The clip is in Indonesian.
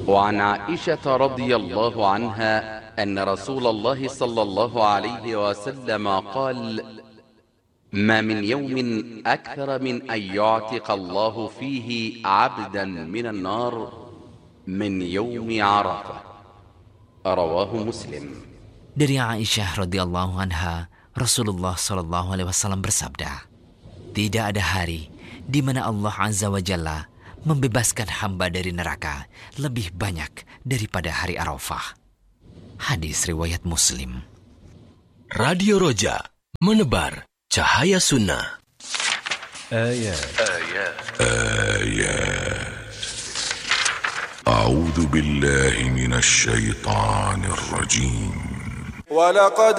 وعن عائشة رضي الله عنها أن رسول الله صلى الله عليه وسلم قال: ما من يوم أكثر من أن يعتق الله فيه عبدا من النار من يوم عرفة. رواه مسلم. Dari Aisyah radhiyallahu anha, Rasulullah sallallahu alaihi wasallam bersabda, tidak ada hari di mana Allah azza wa jalla membebaskan hamba dari neraka lebih banyak daripada hari Arafah. Hadis riwayat Muslim. Radio Roja, menebar cahaya sunnah. Ayat. A'udzu billahi minasy syaithanir rajim.